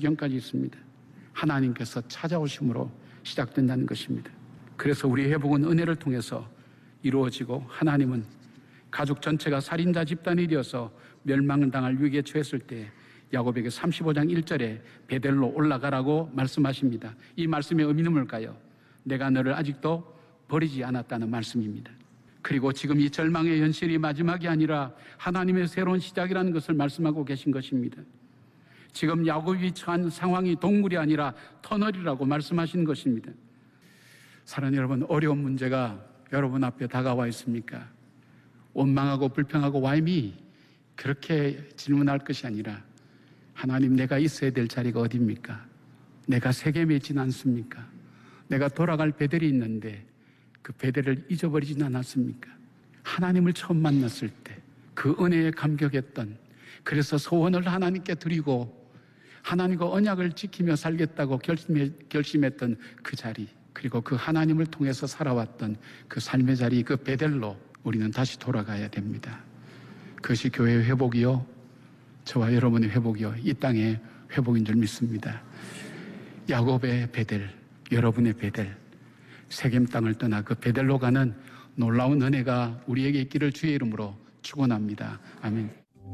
지경까지 있습니다. 하나님께서 찾아오심으로 시작된다는 것입니다. 그래서 우리 회복은 은혜를 통해서 이루어지고 하나님은 가족 전체가 살인자 집단이 되어서 멸망을 당할 위기에 처했을 때 야고보에게 35장 1절에 베델로 올라가라고 말씀하십니다. 이 말씀의 의미는 뭘까요? 내가 너를 아직도 버리지 않았다는 말씀입니다. 그리고 지금 이 절망의 현실이 마지막이 아니라 하나님의 새로운 시작이라는 것을 말씀하고 계신 것입니다. 지금 야곱이 처한 상황이 동굴이 아니라 터널이라고 말씀하시는 것입니다. 사랑하는 여러분, 어려운 문제가 여러분 앞에 다가와 있습니까? 원망하고 불평하고 와임이 그렇게 질문할 것이 아니라 하나님, 내가 있어야 될 자리가 어디입니까? 내가 세계 맺진 않습니까? 내가 돌아갈 베델이 있는데 그 베델을 잊어버리진 않았습니까? 하나님을 처음 만났을 때 그 은혜에 감격했던, 그래서 소원을 하나님께 드리고 하나님과 언약을 지키며 살겠다고 결심했던 그 자리, 그리고 그 하나님을 통해서 살아왔던 그 삶의 자리, 그 베델로 우리는 다시 돌아가야 됩니다. 그것이 교회의 회복이요, 저와 여러분의 회복이요, 이 땅의 회복인 줄 믿습니다. 야곱의 베델, 여러분의 베델, 세겜 땅을 떠나 그 베델로 가는 놀라운 은혜가 우리에게 있기를 주의 이름으로 축원합니다. 아멘.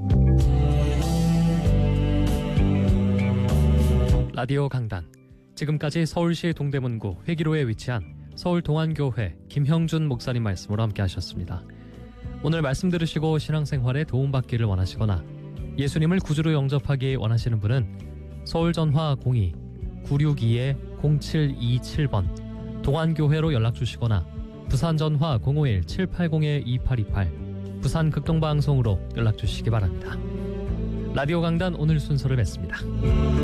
라디오 강단, 지금까지 서울시 동대문구 회기로에 위치한 서울동안교회 김형준 목사님 말씀으로 함께 하셨습니다. 오늘 말씀 들으시고 신앙생활에 도움받기를 원하시거나 예수님을 구주로 영접하기 원하시는 분은 서울전화 02-962-0727번 동안교회로 연락주시거나 부산전화 051-780-2828 부산극동방송으로 연락주시기 바랍니다. 라디오 강단 오늘 순서를 맺습니다.